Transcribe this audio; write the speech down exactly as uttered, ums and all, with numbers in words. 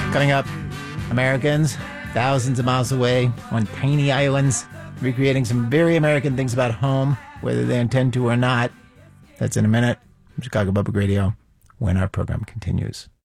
Coming up, Americans thousands of miles away on tiny islands, recreating some very American things about home, whether they intend to or not. That's in a minute. Chicago Public Radio, when our program continues.